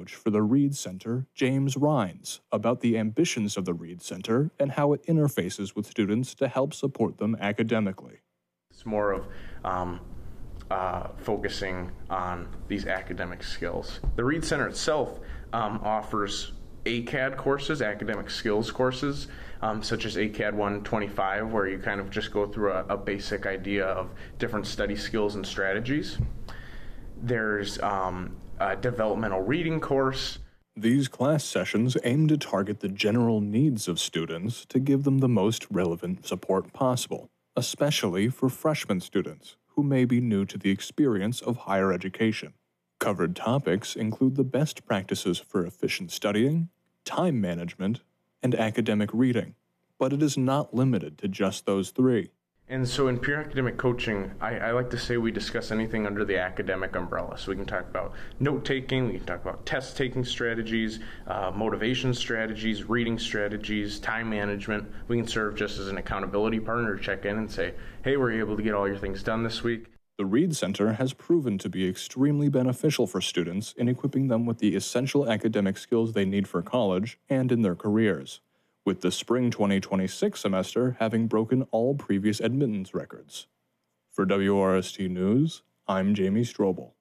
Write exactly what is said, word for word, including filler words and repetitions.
coach for the Reed Center, James Rines, about the ambitions of the Reed Center and how it interfaces with students to help support them academically. It's more of um, uh, focusing on these academic skills. The Reed Center itself um, offers A C A D courses, academic skills courses, um, such as A C A D one twenty-five, where you kind of just go through a, a basic idea of different study skills and strategies. There's um, a developmental reading course. These class sessions aim to target the general needs of students to give them the most relevant support possible, especially for freshman students who may be new to the experience of higher education. Covered topics include the best practices for efficient studying, time management, and academic reading, but it is not limited to just those three. And so in peer academic coaching, I, I like to say we discuss anything under the academic umbrella. So we can talk about note-taking, we can talk about test-taking strategies, uh, motivation strategies, reading strategies, time management. We can serve just as an accountability partner to check in and say, hey, were you able to get all your things done this week? The Reed Center has proven to be extremely beneficial for students in equipping them with the essential academic skills they need for college and in their careers, with the spring twenty twenty-six semester having broken all previous admittance records. For W R S T News, I'm Jamie Strobel.